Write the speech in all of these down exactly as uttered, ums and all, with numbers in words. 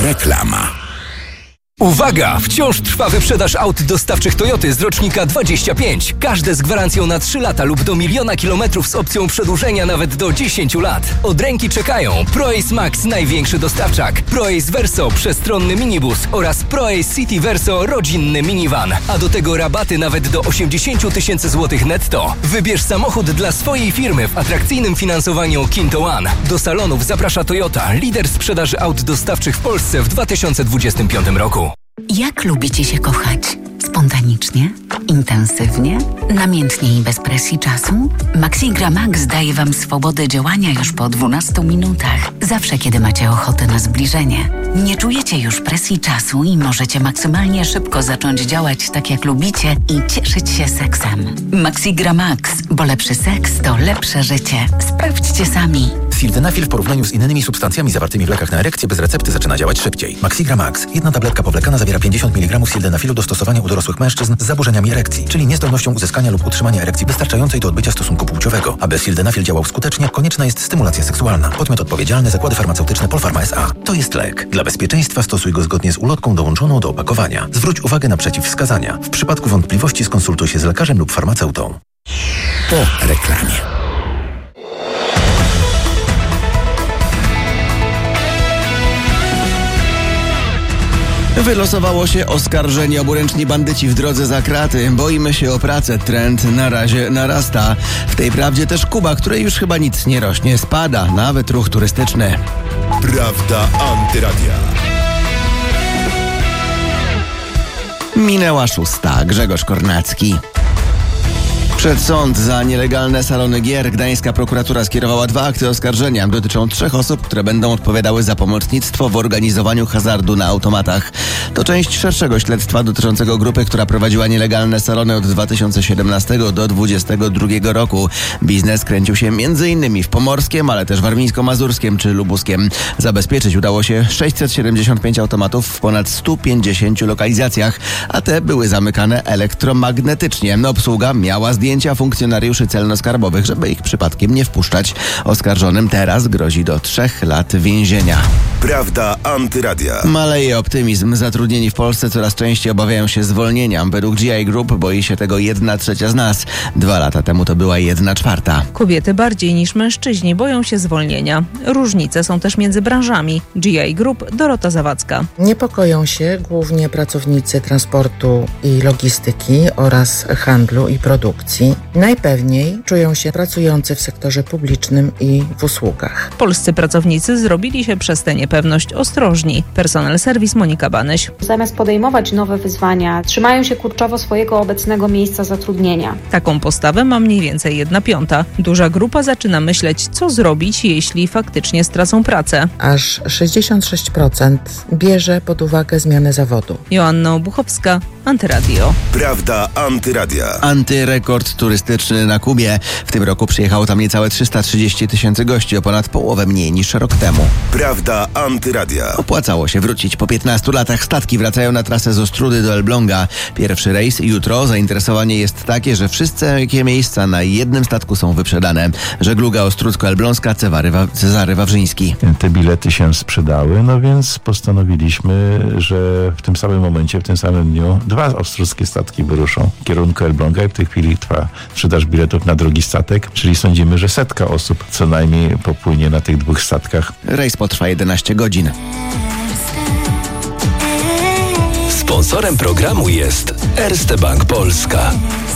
Reklama. Uwaga! Wciąż trwa wyprzedaż aut dostawczych Toyoty z rocznika dwadzieścia pięć. Każde z gwarancją na trzy lata lub do miliona kilometrów z opcją przedłużenia nawet do dziesięciu lat. Od ręki czekają ProAce Max, największy dostawczak, ProAce Verso, przestronny minibus oraz ProAce City Verso, rodzinny minivan. A do tego rabaty nawet do osiemdziesiąt tysięcy złotych netto. Wybierz samochód dla swojej firmy w atrakcyjnym finansowaniu Kinto One. Do salonów zaprasza Toyota, lider sprzedaży aut dostawczych w Polsce w dwa tysiące dwudziestym piątym roku. Jak lubicie się kochać? Spontanicznie? Intensywnie? Namiętnie i bez presji czasu? Maxigra Max daje Wam swobodę działania już po dwunastu minutach. Zawsze, kiedy macie ochotę na zbliżenie. Nie czujecie już presji czasu i możecie maksymalnie szybko zacząć działać tak, jak lubicie i cieszyć się seksem. Maxigra Max, bo lepszy seks to lepsze życie. Sprawdźcie sami. Sildenafil w porównaniu z innymi substancjami zawartymi w lekach na erekcję bez recepty zaczyna działać szybciej. Maxigra Max. Jedna tabletka powlekana zawiera pięćdziesiąt miligramów sildenafilu do stosowania u dorosłych mężczyzn z zaburzeniami erekcji, czyli niezdolnością uzyskania lub utrzymania erekcji wystarczającej do odbycia stosunku płciowego. Aby sildenafil działał skutecznie, konieczna jest stymulacja seksualna. Podmiot odpowiedzialny: Zakłady Farmaceutyczne Polpharma S A. To jest lek. Dla bezpieczeństwa stosuj go zgodnie z ulotką dołączoną do opakowania. Zwróć uwagę na przeciwwskazania. W przypadku wątpliwości skonsultuj się z lekarzem lub farmaceutą. Po reklamie. Wylosowało się oskarżenie. Oburęczni bandyci w drodze za kraty. Boimy się o pracę. Trend na razie narasta. W tej prawdzie też Kuba, której już chyba nic nie rośnie. Spada nawet ruch turystyczny. Prawda Antyradia. Minęła szósta. Grzegorz Kornacki. Przed sąd za nielegalne salony gier gdańska prokuratura skierowała dwa akty oskarżenia. Dotyczą trzech osób, które będą odpowiadały za pomocnictwo w organizowaniu hazardu na automatach. To część szerszego śledztwa dotyczącego grupy, która prowadziła nielegalne salony od dwa tysiące siedemnastego do dwa tysiące dwudziestego drugiego roku. Biznes kręcił się między innymi w Pomorskiem, ale też warmińsko-mazurskim czy lubuskiem. Zabezpieczyć udało się sześćset siedemdziesiąt pięć automatów w ponad stu pięćdziesięciu lokalizacjach, a te były zamykane elektromagnetycznie. Obsługa miała zdjęcia funkcjonariuszy celno-skarbowych, żeby ich przypadkiem nie wpuszczać. Oskarżonym teraz grozi do trzech lat więzienia. Prawda Antyradia. Maleje optymizm. Zatrudnieni w Polsce coraz częściej obawiają się zwolnienia. Według G I Group boi się tego jedna trzecia z nas. Dwa lata temu to była jedna czwarta. Kobiety bardziej niż mężczyźni boją się zwolnienia. Różnice są też między branżami. G I Group, Dorota Zawadzka. Niepokoją się głównie pracownicy transportu i logistyki oraz handlu i produkcji. Najpewniej czują się pracujący w sektorze publicznym i w usługach. Polscy pracownicy zrobili się przez tę niepewność ostrożni. Personel serwis Monika Banyś. Zamiast podejmować nowe wyzwania, trzymają się kurczowo swojego obecnego miejsca zatrudnienia. Taką postawę ma mniej więcej jedna piąta. Duża grupa zaczyna myśleć, co zrobić, jeśli faktycznie stracą pracę. Aż sześćdziesiąt sześć procent bierze pod uwagę zmianę zawodu. Joanna Obuchowska, Antyradio. Prawda Antyradia. Antyrekord turystyczny na Kubie. W tym roku przyjechało tam niecałe trzysta trzydzieści tysięcy gości, o ponad połowę mniej niż rok temu. Prawda Antyradia. Opłacało się wrócić. Po piętnastu latach statki wracają na trasę z Ostródy do Elbląga. Pierwszy rejs jutro. Zainteresowanie jest takie, że wszystkie miejsca na jednym statku są wyprzedane. Żegluga Ostródzko-Elbląska, Cezary Wawrzyński. Te bilety się sprzedały, no więc postanowiliśmy, że w tym samym momencie, w tym samym dniu dwa ostródzkie statki wyruszą w kierunku Elbląga i w tej chwili trwa sprzedaż biletów na drugi statek, czyli sądzimy, że setka osób co najmniej popłynie na tych dwóch statkach. Rejs potrwa jedenaście godzin. Sponsorem programu jest Erste Bank Polska.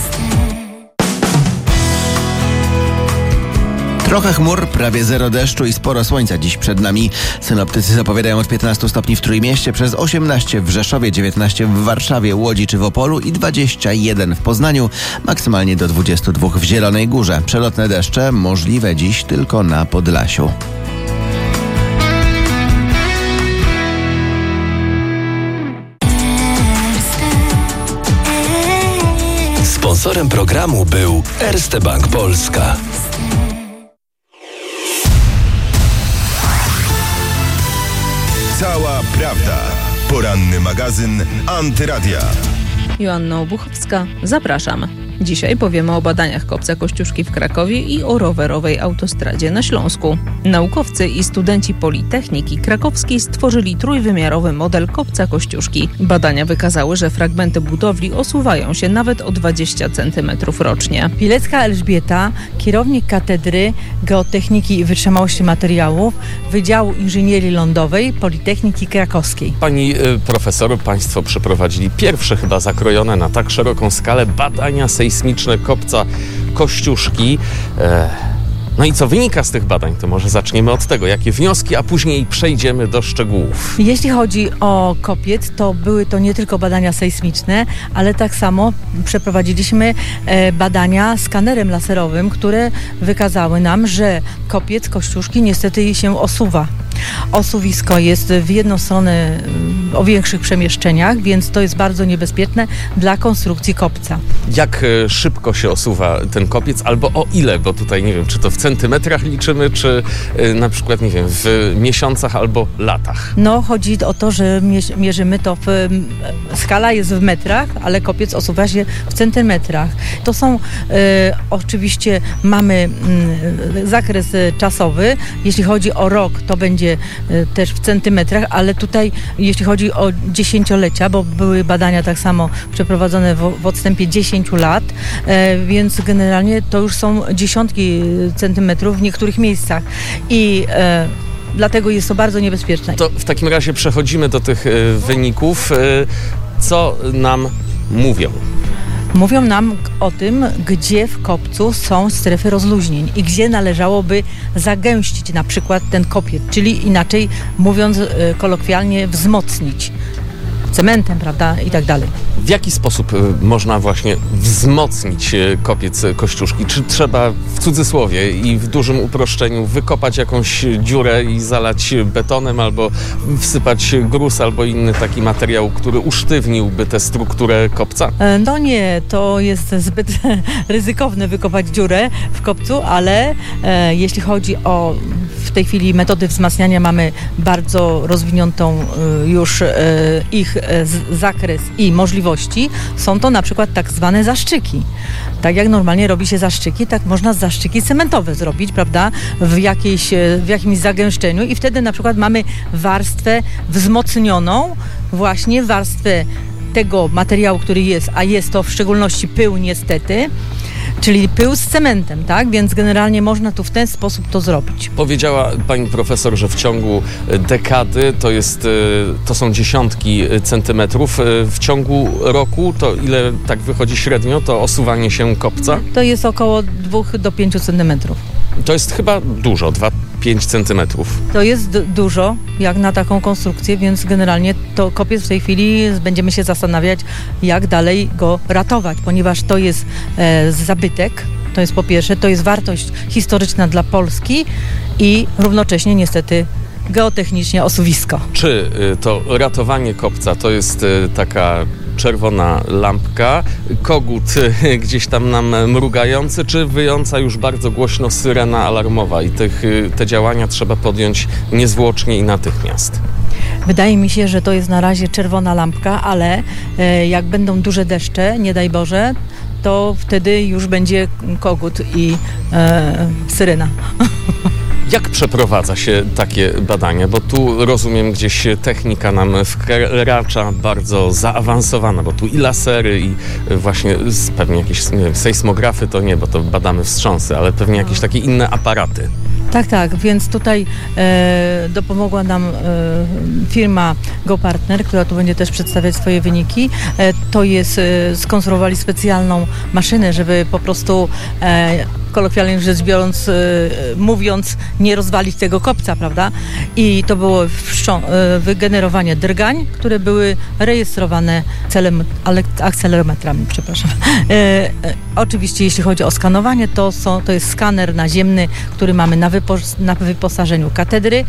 Trochę chmur, prawie zero deszczu i sporo słońca dziś przed nami. Synoptycy zapowiadają od piętnastu stopni w Trójmieście, przez osiemnaście w Rzeszowie, dziewiętnaście w Warszawie, Łodzi czy w Opolu i dwadzieścia jeden w Poznaniu, maksymalnie do dwudziestu dwóch w Zielonej Górze. Przelotne deszcze możliwe dziś tylko na Podlasiu. Sponsorem programu był Erste Bank Polska. Cała prawda. Poranny magazyn Antyradia. Joanna Obuchowska, zapraszam. Dzisiaj powiemy o badaniach kopca Kościuszki w Krakowie i o rowerowej autostradzie na Śląsku. Naukowcy i studenci Politechniki Krakowskiej stworzyli trójwymiarowy model kopca Kościuszki. Badania wykazały, że fragmenty budowli osuwają się nawet o dwadzieścia centymetrów rocznie. Pilecka Elżbieta, kierownik Katedry Geotechniki i Wytrzymałości Materiałów Wydziału Inżynierii Lądowej Politechniki Krakowskiej. Pani y, profesor, Państwo przeprowadzili pierwsze chyba zakrojone na tak szeroką skalę badania sejsmiczne kopca Kościuszki. E, no i co wynika z tych badań? To może zaczniemy od tego, jakie wnioski, a później przejdziemy do szczegółów. Jeśli chodzi o kopiec, to były to nie tylko badania sejsmiczne, ale tak samo przeprowadziliśmy e, badania skanerem laserowym, które wykazały nam, że kopiec Kościuszki niestety się osuwa. Osuwisko jest w jedną stronę o większych przemieszczeniach, więc to jest bardzo niebezpieczne dla konstrukcji kopca. Jak e, szybko się osuwa ten kopiec, albo o ile? Bo tutaj nie wiem, czy to w centymetrach liczymy, czy e, na przykład, nie wiem, w miesiącach albo latach. No, chodzi o to, że mierzymy to w... Skala jest w metrach, ale kopiec osuwa się w centymetrach. To są e, oczywiście, mamy m, zakres czasowy. Jeśli chodzi o rok, to będzie e, też w centymetrach, ale tutaj jeśli chodzi o dziesięciolecia, bo były badania tak samo przeprowadzone w, w odstępie dziesięciu lat, e, więc generalnie to już są dziesiątki centymetrów w niektórych miejscach i e, dlatego jest to bardzo niebezpieczne. To w takim razie przechodzimy do tych e, wyników. E, co nam mówią? Mówią nam o tym, gdzie w kopcu są strefy rozluźnień i gdzie należałoby zagęścić na przykład ten kopiec, czyli inaczej mówiąc e, kolokwialnie wzmocnić cementem, prawda, i tak dalej. W jaki sposób można właśnie wzmocnić kopiec Kościuszki? Czy trzeba w cudzysłowie i w dużym uproszczeniu wykopać jakąś dziurę i zalać betonem, albo wsypać gruz, albo inny taki materiał, który usztywniłby tę strukturę kopca? No nie, to jest zbyt ryzykowne wykopać dziurę w kopcu, ale e, jeśli chodzi o w tej chwili metody wzmacniania, mamy bardzo rozwiniętą e, już e, ich e, z, zakres i możliwości. Są to na przykład tak zwane zaszczyki. Tak jak normalnie robi się zaszczyki, tak można zaszczyki cementowe zrobić, prawda, w, jakiejś, w jakimś zagęszczeniu i wtedy na przykład mamy warstwę wzmocnioną, właśnie warstwę tego materiału, który jest, a jest to w szczególności pył niestety, czyli pył z cementem, tak? Więc generalnie można tu w ten sposób to zrobić. Powiedziała pani profesor, że w ciągu dekady to jest, to są dziesiątki centymetrów. W ciągu roku to ile tak wychodzi średnio to osuwanie się kopca? To jest około dwóch do pięciu centymetrów. To jest chyba dużo, dwa pięć centymetrów. To jest d- dużo, jak na taką konstrukcję, więc generalnie to kopiec w tej chwili będziemy się zastanawiać, jak dalej go ratować, ponieważ to jest e, zabytek, to jest po pierwsze, to jest wartość historyczna dla Polski i równocześnie niestety geotechnicznie osuwisko. Czy y, to ratowanie kopca to jest y, taka czerwona lampka, kogut y, gdzieś tam nam mrugający, czy wyjąca już bardzo głośno syrena alarmowa i tych, y, te działania trzeba podjąć niezwłocznie i natychmiast? Wydaje mi się, że to jest na razie czerwona lampka, ale e, jak będą duże deszcze, nie daj Boże, to wtedy już będzie kogut i e, syrena. Jak przeprowadza się takie badania? Bo tu rozumiem gdzieś technika nam wkracza bardzo zaawansowana, bo tu i lasery i właśnie pewnie jakieś, nie wiem, sejsmografy to nie, bo to badamy wstrząsy, ale pewnie jakieś takie inne aparaty. Tak, tak, więc tutaj e, dopomogła nam e, firma GoPartner, która tu będzie też przedstawiać swoje wyniki. E, to jest, e, skonstruowali specjalną maszynę, żeby po prostu e, kolokwialnie rzecz biorąc, e, mówiąc, nie rozwalić tego kopca, prawda? I to było wszczą- e, wygenerowanie drgań, które były rejestrowane celem, ale, akcelerometrami, przepraszam. E, e, oczywiście jeśli chodzi o skanowanie, to, są, to jest skaner naziemny, który mamy na, wypo- na wyposażeniu katedry.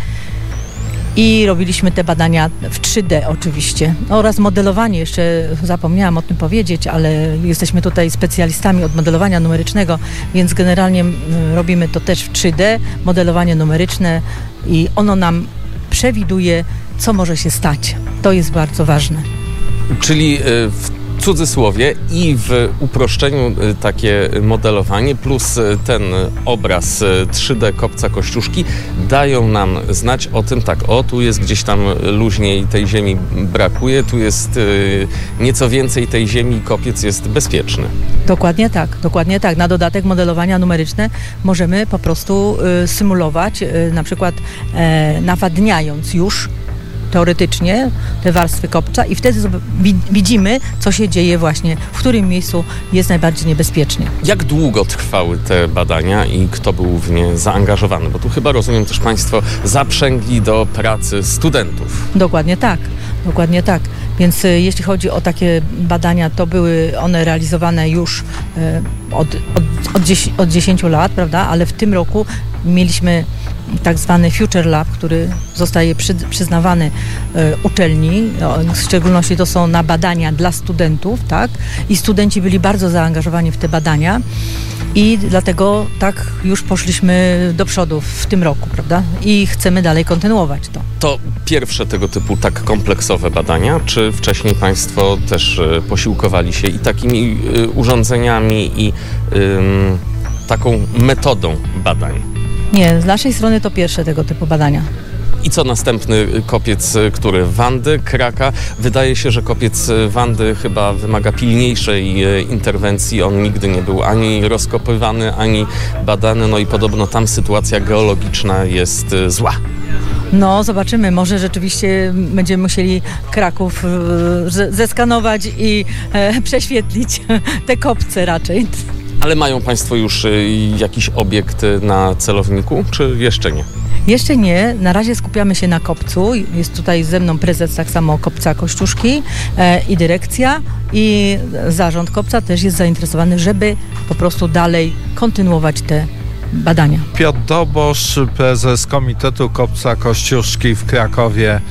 I robiliśmy te badania w trzy D oczywiście oraz modelowanie, jeszcze zapomniałam o tym powiedzieć, ale jesteśmy tutaj specjalistami od modelowania numerycznego, więc generalnie robimy to też w trzy D, modelowanie numeryczne i ono nam przewiduje, co może się stać. To jest bardzo ważne. Czyli w cudzysłowie i w uproszczeniu takie modelowanie plus ten obraz trzy D kopca Kościuszki dają nam znać o tym, tak, o tu jest gdzieś tam luźniej tej ziemi brakuje, tu jest y, nieco więcej tej ziemi i kopiec jest bezpieczny. Dokładnie tak, dokładnie tak. Na dodatek modelowania numeryczne możemy po prostu y, symulować, y, na przykład y, nawadniając już teoretycznie te warstwy kopca i wtedy widzimy, co się dzieje właśnie, w którym miejscu jest najbardziej niebezpiecznie. Jak długo trwały te badania i kto był w nie zaangażowany? Bo tu chyba, rozumiem, też Państwo zaprzęgli do pracy studentów. Dokładnie tak, dokładnie tak. Więc y, jeśli chodzi o takie badania, to były one realizowane już y, od, od, od, dziesię- od dziesięciu lat, prawda? Ale w tym roku mieliśmy tak zwany Future Lab, który zostaje przy, przyznawany y, uczelni, no, w szczególności to są na badania dla studentów, tak? I studenci byli bardzo zaangażowani w te badania i dlatego tak już poszliśmy do przodu w tym roku, prawda? I chcemy dalej kontynuować to. To pierwsze tego typu tak kompleksowe badania, czy wcześniej Państwo też y, posiłkowali się i takimi y, urządzeniami i y, taką metodą badań? Nie, z naszej strony to pierwsze tego typu badania. I co następny kopiec, który? Wandy, Kraka. Wydaje się, że kopiec Wandy chyba wymaga pilniejszej interwencji. On nigdy nie był ani rozkopywany, ani badany. No i podobno tam sytuacja geologiczna jest zła. No, zobaczymy. Może rzeczywiście będziemy musieli Kraków e, zeskanować i e, prześwietlić te kopce raczej. Ale mają Państwo już jakiś obiekt na celowniku, czy jeszcze nie? Jeszcze nie. Na razie skupiamy się na kopcu. Jest tutaj ze mną prezes tak samo kopca Kościuszki e, i dyrekcja i zarząd kopca też jest zainteresowany, żeby po prostu dalej kontynuować te badania. Piotr Dobosz, prezes Komitetu Kopca Kościuszki w Krakowie,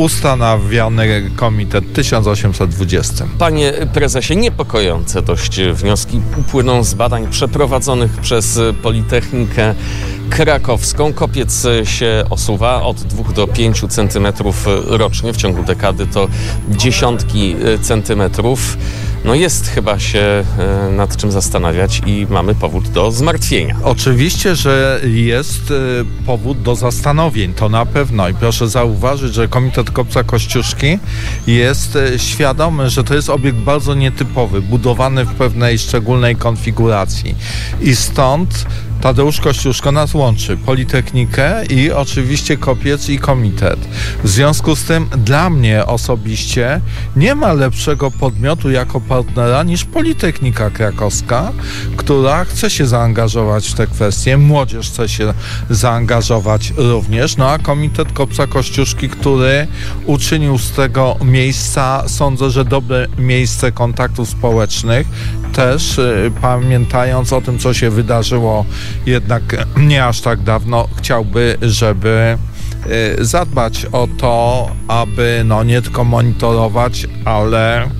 ustanowiony komitet tysiąc osiemset dwadzieścia. Panie prezesie, niepokojące dość wnioski płyną z badań przeprowadzonych przez Politechnikę Krakowską. Kopiec się osuwa od dwóch do pięciu centymetrów rocznie. W ciągu dekady to dziesiątki centymetrów. No jest chyba się nad czym zastanawiać i mamy powód do zmartwienia. Oczywiście, że jest powód do zastanowień, to na pewno. I proszę zauważyć, że Komitet Kopca Kościuszki jest świadomy, że to jest obiekt bardzo nietypowy, budowany w pewnej szczególnej konfiguracji. I stąd Tadeusz Kościuszko nas łączy, Politechnikę i oczywiście kopiec i komitet. W związku z tym dla mnie osobiście nie ma lepszego podmiotu jako partnera niż Politechnika Krakowska, która chce się zaangażować w te kwestie, młodzież chce się zaangażować również, no a Komitet Kopca Kościuszki, który uczynił z tego miejsca, sądzę, że dobre miejsce kontaktów społecznych, też y, pamiętając o tym, co się wydarzyło jednak nie aż tak dawno, chciałby, żeby y, zadbać o to, aby no nie tylko monitorować, ale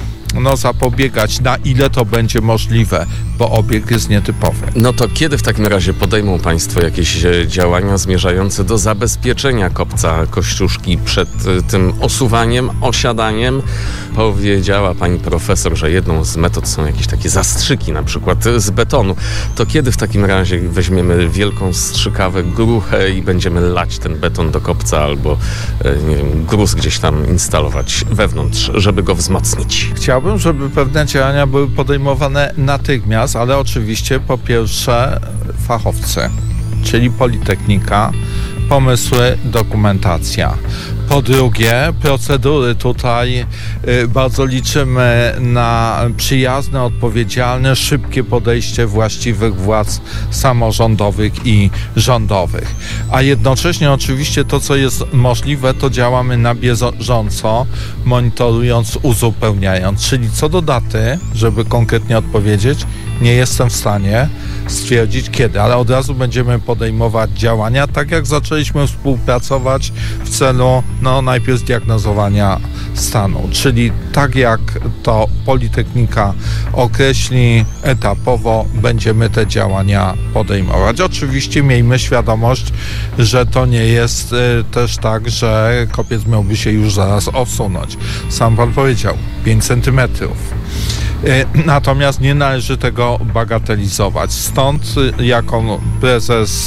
no zapobiegać, na ile to będzie możliwe, bo obiekt jest nietypowy. No to kiedy w takim razie podejmą Państwo jakieś działania zmierzające do zabezpieczenia kopca Kościuszki przed tym osuwaniem, osiadaniem? Powiedziała pani profesor, że jedną z metod są jakieś takie zastrzyki, na przykład z betonu. To kiedy w takim razie weźmiemy wielką strzykawę, gruchę i będziemy lać ten beton do kopca albo, nie wiem, gruz gdzieś tam instalować wewnątrz, żeby go wzmocnić? Chciałbym, żeby pewne działania były podejmowane natychmiast, ale oczywiście po pierwsze fachowcy, czyli Politechnika, pomysły, dokumentacja. Po drugie, procedury. Tutaj y, bardzo liczymy na przyjazne, odpowiedzialne, szybkie podejście właściwych władz samorządowych i rządowych. A jednocześnie oczywiście to, co jest możliwe, to działamy na bieżąco, monitorując, uzupełniając. Czyli co do daty, żeby konkretnie odpowiedzieć, nie jestem w stanie stwierdzić kiedy, ale od razu będziemy podejmować działania, tak jak zaczęliśmy zaczęliśmy współpracować w celu no, najpierw zdiagnozowania stanu, czyli tak jak to Politechnika określi etapowo, będziemy te działania podejmować. Oczywiście miejmy świadomość, że to nie jest y, też tak, że kopiec miałby się już zaraz osunąć. Sam pan powiedział, pięć centymetrów. Natomiast nie należy tego bagatelizować. Stąd jako prezes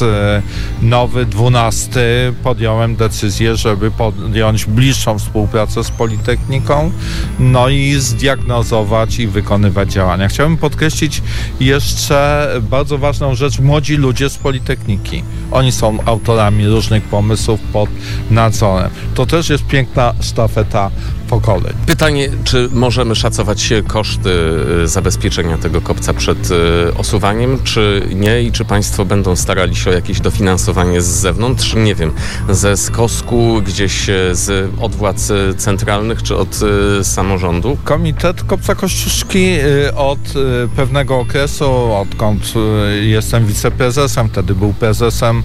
nowy, dwunasty, podjąłem decyzję, żeby podjąć bliższą współpracę z Politechniką, no i zdiagnozować i wykonywać działania. Chciałbym podkreślić jeszcze bardzo ważną rzecz, młodzi ludzie z Politechniki. Oni są autorami różnych pomysłów pod nadzorem. To też jest piękna sztafeta pokoleń. Pytanie, czy możemy szacować koszty zabezpieczenia tego kopca przed osuwaniem, czy nie i czy państwo będą starali się o jakieś dofinansowanie z zewnątrz, nie wiem, ze skosku, gdzieś z od władz centralnych, czy od samorządu? Komitet Kopca Kościuszki od pewnego okresu, odkąd jestem wiceprezesem, wtedy był prezesem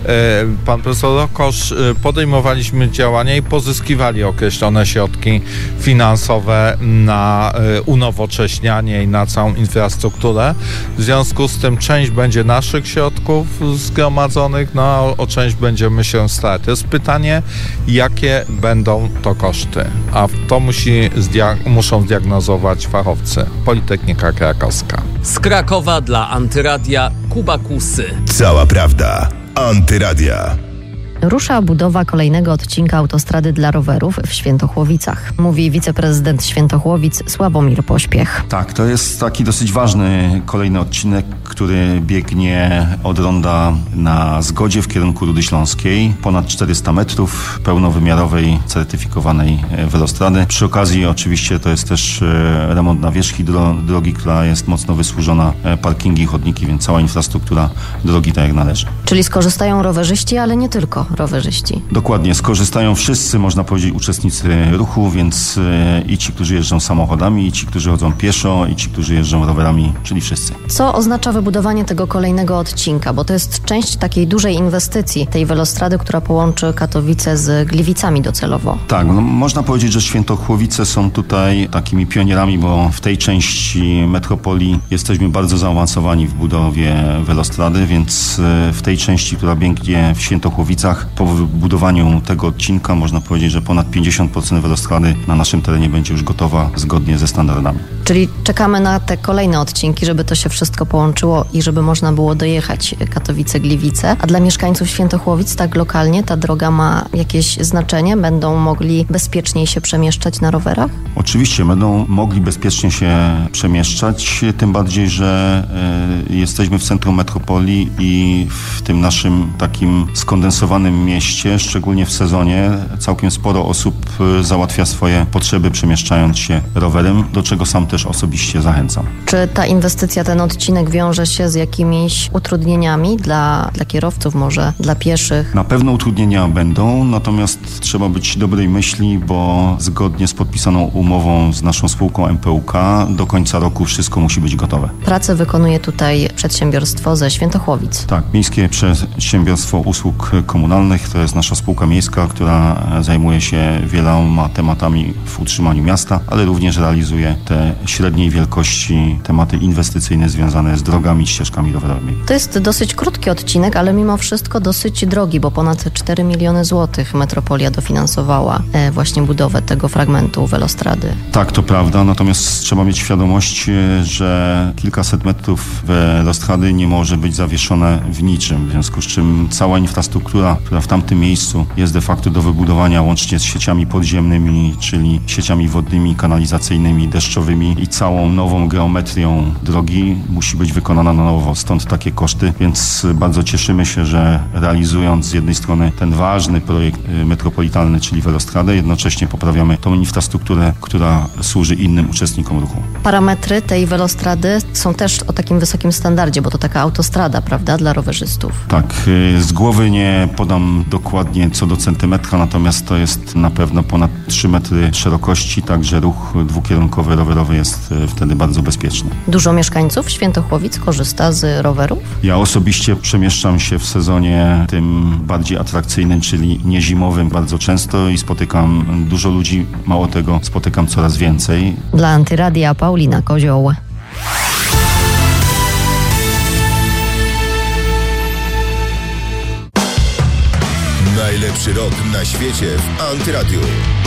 pan profesor Rokosz, podejmowaliśmy działania i pozyskiwali określone środki finansowe na unowocześnianie i na całą infrastrukturę. W związku z tym część będzie naszych środków zgromadzonych, no a o część będziemy się starać. To jest pytanie, jakie będą to koszty, a to musi zdia- muszą zdiagnozować fachowcy. Politechnika Krakowska. Z Krakowa dla Antyradia Kuba Kusy. Cała prawda. Antyradia. Rusza budowa kolejnego odcinka autostrady dla rowerów w Świętochłowicach, mówi wiceprezydent Świętochłowic Sławomir Pośpiech. Tak, to jest taki dosyć ważny kolejny odcinek, który biegnie od ronda na Zgodzie w kierunku Rudy Śląskiej. Ponad czterysta metrów pełnowymiarowej, certyfikowanej welostrady. Przy okazji oczywiście to jest też remont nawierzchni drogi, która jest mocno wysłużona, parkingi, chodniki, więc cała infrastruktura drogi tak jak należy. Czyli skorzystają rowerzyści, ale nie tylko rowerzyści. Dokładnie, skorzystają wszyscy, można powiedzieć, uczestnicy ruchu, więc i ci, którzy jeżdżą samochodami, i ci, którzy chodzą pieszo, i ci, którzy jeżdżą rowerami, czyli wszyscy. Co oznacza wybudowanie tego kolejnego odcinka? Bo to jest część takiej dużej inwestycji, tej welostrady, która połączy Katowice z Gliwicami docelowo. Tak, no, można powiedzieć, że Świętochłowice są tutaj takimi pionierami, bo w tej części metropolii jesteśmy bardzo zaawansowani w budowie welostrady, więc w tej części, która biegnie w Świętochłowicach, po wybudowaniu tego odcinka można powiedzieć, że ponad pięćdziesiąt procent welostrady na naszym terenie będzie już gotowa zgodnie ze standardami. Czyli czekamy na te kolejne odcinki, żeby to się wszystko połączyło i żeby można było dojechać Katowice-Gliwice. A dla mieszkańców Świętochłowic tak lokalnie ta droga ma jakieś znaczenie? Będą mogli bezpieczniej się przemieszczać na rowerach? Oczywiście będą mogli bezpiecznie się przemieszczać, tym bardziej, że y, jesteśmy w centrum metropolii i w tym naszym takim skondensowanym mieście, szczególnie w sezonie, całkiem sporo osób załatwia swoje potrzeby przemieszczając się rowerem, do czego sam też osobiście zachęcam. Czy ta inwestycja, ten odcinek wiąże się z jakimiś utrudnieniami dla, dla kierowców, może dla pieszych? Na pewno utrudnienia będą, natomiast trzeba być dobrej myśli, bo zgodnie z podpisaną umową z naszą spółką M P U K do końca roku wszystko musi być gotowe. Pracę wykonuje tutaj przedsiębiorstwo ze Świętochłowic. Tak, Miejskie Przedsiębiorstwo Usług Komunalnych, to jest nasza spółka miejska, która zajmuje się wieloma tematami w utrzymaniu miasta, ale również realizuje te średniej wielkości tematy inwestycyjne związane z drogami, ścieżkami rowerowymi. To jest dosyć krótki odcinek, ale mimo wszystko dosyć drogi, bo ponad cztery miliony złotych metropolia dofinansowała właśnie budowę tego fragmentu welostrady. Tak, to prawda, natomiast trzeba mieć świadomość, że kilkaset metrów welostrady nie może być zawieszone w niczym, w związku z czym cała infrastruktura, która w tamtym miejscu jest de facto do wybudowania łącznie z sieciami podziemnymi, czyli sieciami wodnymi, kanalizacyjnymi, deszczowymi i całą nową geometrią drogi musi być wykonana na nowo. Stąd takie koszty, więc bardzo cieszymy się, że realizując z jednej strony ten ważny projekt metropolitalny, czyli welostradę, jednocześnie poprawiamy tą infrastrukturę, która służy innym uczestnikom ruchu. Parametry tej welostrady są też o takim wysokim standardzie, bo to taka autostrada, prawda, dla rowerzystów. Tak, z głowy nie podam pamiętam dokładnie co do centymetra, natomiast to jest na pewno ponad trzy metry szerokości, także ruch dwukierunkowy rowerowy jest wtedy bardzo bezpieczny. Dużo mieszkańców Świętochłowic korzysta z rowerów? Ja osobiście przemieszczam się w sezonie tym bardziej atrakcyjnym, czyli niezimowym bardzo często i spotykam dużo ludzi, mało tego, spotykam coraz więcej. Dla Antyradia Paulina Kozioł. Najlepszy rok na świecie w Antyradiu.